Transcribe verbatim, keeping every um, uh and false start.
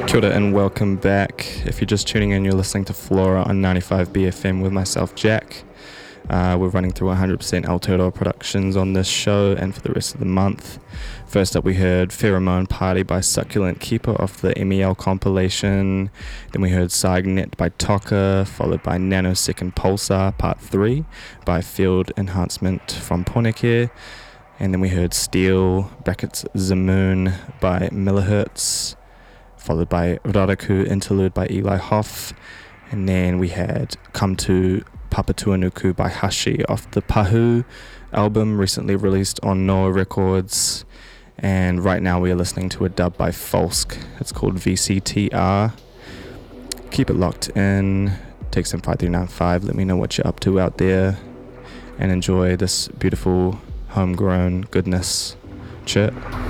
Kia ora and welcome back. If you're just tuning in, you're listening to Flora on ninety-five B F M with myself, Jack. Uh, we're running through one hundred percent Aotearoa productions on this show and for the rest of the month. First up, we heard Pheromone Party by Succulent Keeper off the M E L compilation. Then we heard Signet by Toka, followed by Nanosecond Pulsar Part three by Field Enhancement from Poneke. And then we heard Steel, brackets Zamoon by Millihertz, followed by Raraku Interlude by Eli Hoff. And then we had Come to Papatuanuku by Hashi off the Pahu album recently released on Noah Records. And right now we are listening to a dub by Folsk. It's called V C T R. Keep it locked in. Take some five three nine five. Let me know what you're up to out there. And enjoy this beautiful homegrown goodness. Chirp.